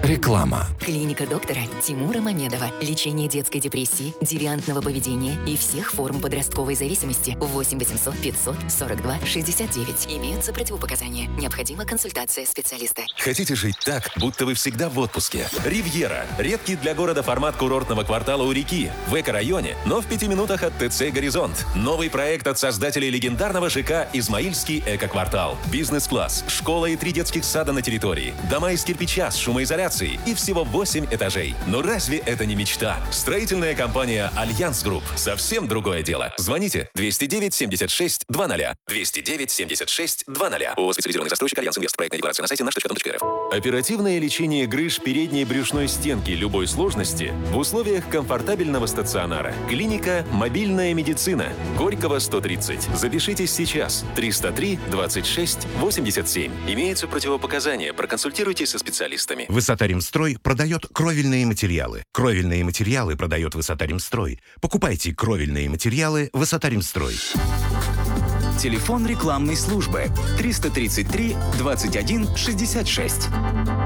Реклама. Клиника доктора Тимура Мамедова. Лечение детской депрессии, девиантного поведения и всех форм подростковой зависимости. 8 800 542 69. Имеются противопоказания. Необходима консультация специалиста. Хотите жить так, будто вы всегда в отпуске? Ривьера. Редкий для города формат курортного квартала у реки. В эко-районе, но в 5 минутах от ТЦ «Горизонт». Новый проект от создателей легендарного ЖК «Измаильский эко-квартал». Бизнес-класс, школа и 3 детских сада на территории. Дома из кирпича с шумоизоляцией и всего 8 этажей. Но разве это не мечта? Строительная компания «Альянс Групп». Совсем другое дело. Звоните 209-76-00. 209-76-00. ООО «Специализированный застройщик Альянс Инвест». Проектная декларация на сайте наш.дом.рф. Оперативное лечение грыж передней брюшной стенки любой сложности в условиях комфортабельного стационара. Клиника «Мобильная медицина». Горького, 130. Запишитесь сейчас. 303-26-87. Имеются противопоказания. Проконсультируйтесь со специалистами. Высота-Ремстрой продает кровельные материалы. Кровельные материалы продает Высота-Ремстрой. Покупайте кровельные материалы Высота-Ремстрой. Телефон рекламной службы 333 21 66.